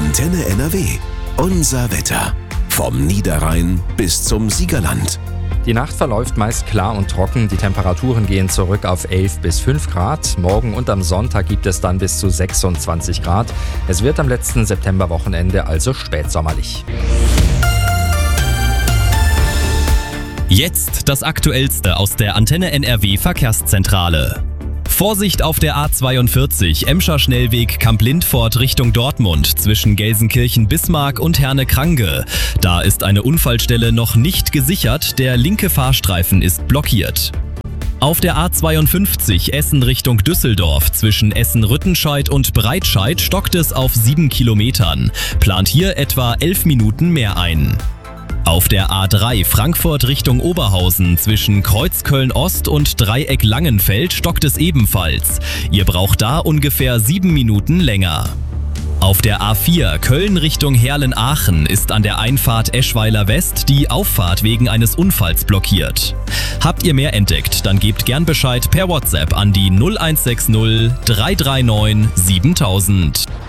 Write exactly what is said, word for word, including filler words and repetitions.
Antenne N R W. Unser Wetter. Vom Niederrhein bis zum Siegerland. Die Nacht verläuft meist klar und trocken. Die Temperaturen gehen zurück auf elf bis fünf Grad. Morgen und am Sonntag gibt es dann bis zu sechsundzwanzig Grad. Es wird am letzten Septemberwochenende also spätsommerlich. Jetzt das Aktuellste aus der Antenne N R W Verkehrszentrale. Vorsicht auf der A zweiundvierzig, Emscher Schnellweg Kamp-Lindfort Richtung Dortmund zwischen Gelsenkirchen-Bismarck und Herne-Krange. Da ist eine Unfallstelle noch nicht gesichert, der linke Fahrstreifen ist blockiert. Auf der A zweiundfünfzig Essen Richtung Düsseldorf zwischen Essen-Rüttenscheid und Breitscheid stockt es auf sieben Kilometern. Plant hier etwa elf Minuten mehr ein. Auf der A drei Frankfurt Richtung Oberhausen zwischen Kreuzköln-Ost und Dreieck Langenfeld stockt es ebenfalls. Ihr braucht da ungefähr sieben Minuten länger. Auf der A vier Köln Richtung Herlen-Aachen ist an der Einfahrt Eschweiler West die Auffahrt wegen eines Unfalls blockiert. Habt ihr mehr entdeckt, dann gebt gern Bescheid per WhatsApp an die null eins sechs null drei drei neun siebentausend.